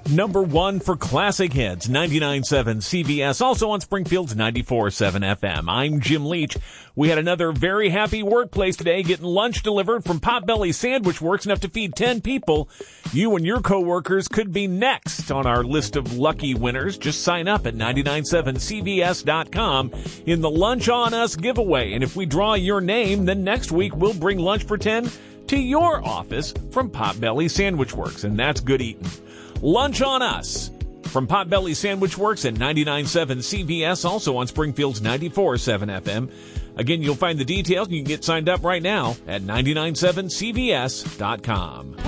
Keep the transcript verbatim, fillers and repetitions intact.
Number one for classic hits, ninety-nine point seven C B S, also on Springfield's ninety-four point seven F M. I'm Jim Leach. We had another very happy workplace today, getting lunch delivered from Potbelly Sandwich Works, enough to feed ten people. You and your coworkers could be next on our list of lucky winners. Just sign up at nine nine seven C B S dot com in the Lunch on Us giveaway. And if we draw your name, then next week we'll bring lunch for ten to your office from Potbelly Sandwich Works, and that's good eating. Lunch on Us from Potbelly Sandwich Works at ninety-nine point seven C B S, also on Springfield's ninety-four point seven F M. Again, you'll find the details and you can get signed up right now at nine nine seven C B S dot com.